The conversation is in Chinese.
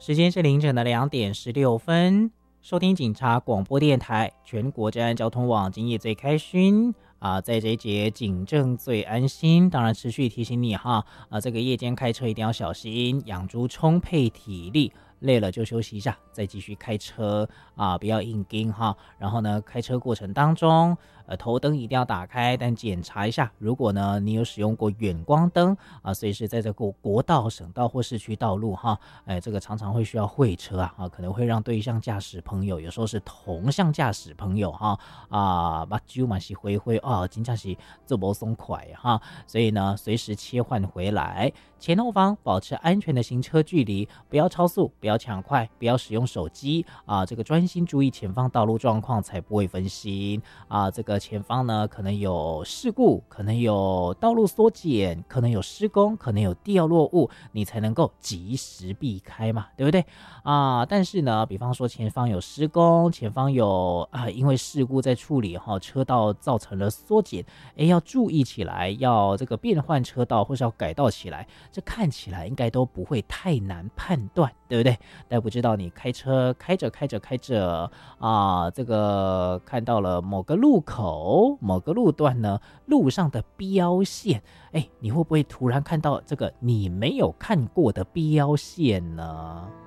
时间是凌晨的2点16分，收听警察广播电台全国治安交通网，今夜最开心在这一节警政最安心，当然持续提醒你哈这个夜间开车一定要小心，养足充沛体力，累了就休息一下，再继续开车不要硬盯哈。然后呢，开车过程当中，头灯一定要打开，但检查一下，如果呢你有使用过远光灯随时在这个国道、省道或市区道路哈，这个常常会需要会车可能会让对向驾驶朋友，有时候是同向驾驶朋友把酒嘛是灰灰真的是做不松快哈，所以呢随时切换回来，前后方保持安全的行车距离，不要超速，不要抢快，不要使用手机这个专心注意前方道路状况，才不会分心这个前方呢可能有事故，可能有道路缩减，可能有施工，可能有掉落物，你才能够及时避开嘛，对不对但是呢，比方说前方有施工，前方有因为事故在处理车道造成了缩减，要注意起来，要这个变换车道或是要改道起来，这看起来应该都不会太难判断，对不对？但不知道你开车开着这个看到了某个路口某个路段呢，路上的标线你会不会突然看到这个你没有看过的标线呢？